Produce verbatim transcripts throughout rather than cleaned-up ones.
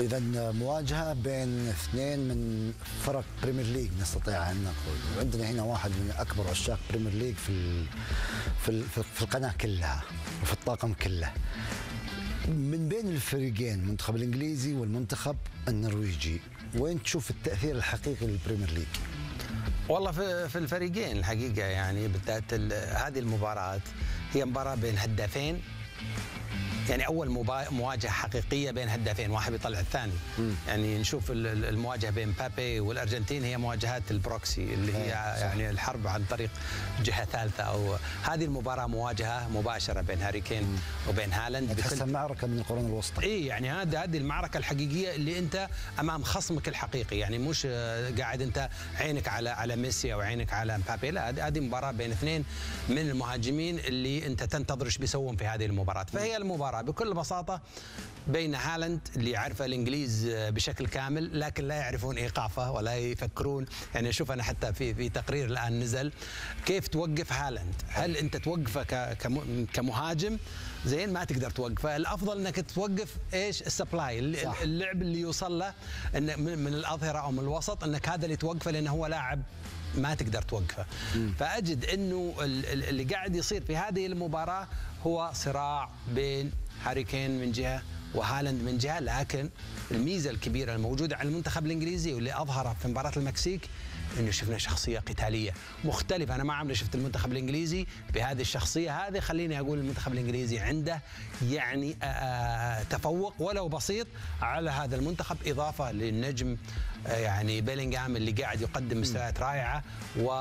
إذا مواجهة بين اثنين من فرق بريمير ليج نستطيع أن نقول، وعندنا هنا واحد من أكبر عشاق بريمير ليج في في في القناة كلها وفي الطاقم كله. من بين الفريقين المنتخب الإنجليزي والمنتخب النرويجي، وين تشوف التأثير الحقيقي للبريمير ليج؟ والله في في الفريقين الحقيقة، يعني بالذات هذه المباراة هي مباراة بين هدافين، يعني أول مواجهة حقيقية بين هدافين، واحد بيطلع الثاني. م. يعني نشوف المواجهة بين مبابي والأرجنتين هي مواجهات البروكسي اللي هي يعني الحرب عن طريق جهة ثالثة، أو هذه المباراة مواجهة مباشرة بين هاري كين وبين هالاند. تحسها معركة من القرون الوسطى. إيه يعني هذه هذه المعركة الحقيقية اللي أنت أمام خصمك الحقيقي، يعني مش قاعد أنت عينك على على ميسي أو عينك على مبابي، لا، هذه مباراة بين اثنين من المهاجمين اللي أنت تنتظر ايش بيسوون في هذه المباراة. فهي المباراة بكل بساطة بين هالاند اللي يعرف الانجليز بشكل كامل لكن لا يعرفون ايقافه ولا يفكرون. يعني اشوف انا حتى في في تقرير الان نزل كيف توقف هالاند، هل انت توقفه كمهاجم زين ما تقدر توقفه، الافضل انك توقف ايش السبلاي، اللعب اللي يوصل له من الاظهره او من الوسط، انك هذا اللي توقفه لانه هو لاعب ما تقدر توقفه. مم. فأجد أنه اللي قاعد يصير في هذه المباراة هو صراع بين هاري كين من جهة وهالاند من جهة، لكن الميزة الكبيرة الموجودة على المنتخب الإنجليزي واللي أظهرها في مباراة المكسيك انه شفنا شخصيه قتاليه مختلفه. انا ما عمري شفت المنتخب الانجليزي بهذه الشخصيه هذه. خليني اقول المنتخب الانجليزي عنده يعني آآ تفوق ولو بسيط على هذا المنتخب، اضافه للنجم يعني بيلينغهام اللي قاعد يقدم مستويات رائعه، و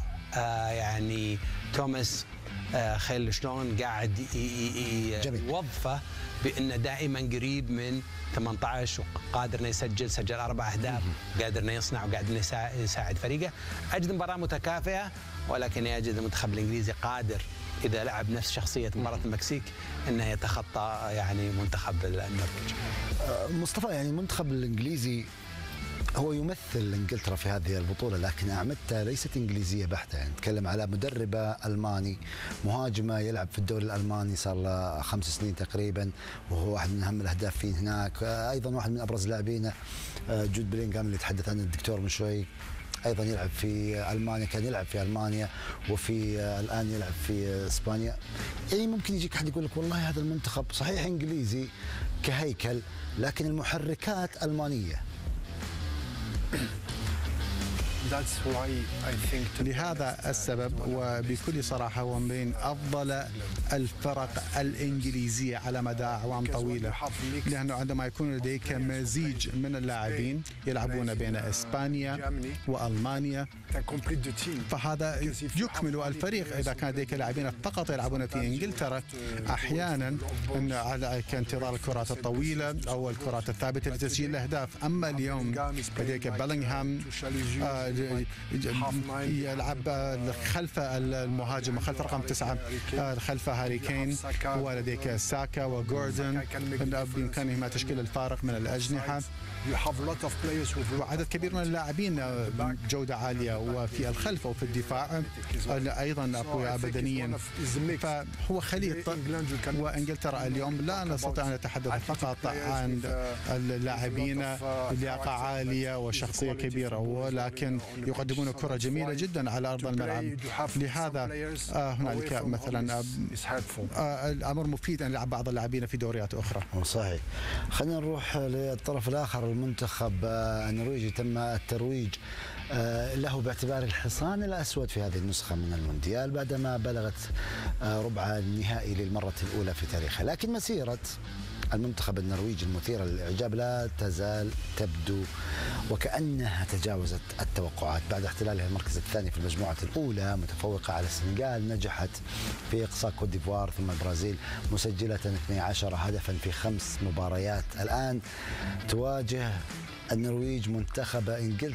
يعني توماس خيل شلون قاعد يوظفه بانه دائما قريب من ثمانية عشر وقادر انه يسجل، سجل اربع اهداف، قادر انه يصنع وقادر انه يساعد فريقه. اجد مباراه متكافئه، ولكن اجد المنتخب الانجليزي قادر اذا لعب نفس شخصيه مباراه المكسيك انه يتخطى يعني منتخب النرويج. مصطفى، يعني المنتخب الانجليزي هو يمثل انجلترا في هذه البطوله، لكن اعمدته ليست انجليزيه بحته. يعني نتكلم على مدربه الماني، مهاجمه يلعب في الدوري الالماني صار له خمس سنين تقريبا، وهو واحد من اهم الهدافين هناك. ايضا واحد من ابرز لاعبينه جود بلينغهام اللي تحدث عنه الدكتور من شوي، ايضا يلعب في المانيا، كان يلعب في المانيا وفي الان يلعب في اسبانيا. يعني ممكن يجيك احد يقول لك والله هذا المنتخب صحيح انجليزي كهيكل لكن المحركات المانيه. لهذا السبب وبكل صراحة هو من أفضل الفرق الإنجليزية على مدى أعوام طويلة، لأنه عندما يكون لديك مزيج من اللاعبين يلعبون بين إسبانيا وألمانيا، فهذا يكمل الفريق. إذا كان لديك لاعبين فقط يلعبون في إنجلترا أحيانا على كانتظار الكرات الطويلة أو الكرات الثابتة لتسجيل الأهداف، أما اليوم لديك بيلينغهام يلعب خلف المهاجم خلف رقم تسعة خلف هاري كين، ولديك ساكا وجوردن بإمكانهما تشكيل الفارق من الأجنحة، وعدد كبير من اللاعبين بجودة عالية وفي الخلف وفي الدفاع أيضا أقوياء بدنيا. فهو خليط، وإنجلترا اليوم لا نستطيع أن نتحدث فقط عن اللاعبين لياقة عالية وشخصية كبيرة، ولكن يقدمون كرة جميلة جدا على أرض الملعب. لهذا هنالك مثلا الأمر مفيد أن يلعب بعض اللاعبين في دوريات أخرى. صحيح. خلينا نروح للطرف الآخر. المنتخب النرويجي تم الترويج له باعتبار الحصان الأسود في هذه النسخة من المونديال بعدما بلغت ربع النهائي للمرة الأولى في تاريخها، لكن مسيرة المنتخب النرويجي المثيرة للإعجاب لا تزال تبدو وكأنها تجاوزت التوقعات. بعد احتلالها المركز الثاني في المجموعة الأولى متفوقة على السنغال، نجحت في إقصاء كوت ديفوار ثم البرازيل مسجلة اثني عشر هدفا في خمس مباريات. الآن تواجه النرويج منتخب إنجلترا